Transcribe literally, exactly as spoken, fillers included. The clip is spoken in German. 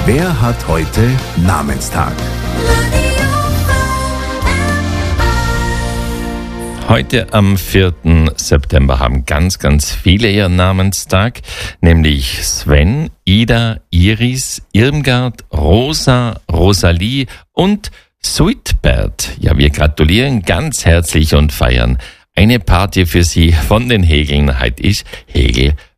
Wer hat heute Namenstag? Heute am vierten September haben ganz, ganz viele ihren Namenstag, nämlich Sven, Ida, Iris, Irmgard, Rosa, Rosalie und Suitbert. Ja, wir gratulieren ganz herzlich und feiern eine Party für Sie von den Hegeln. Heute ist Hegel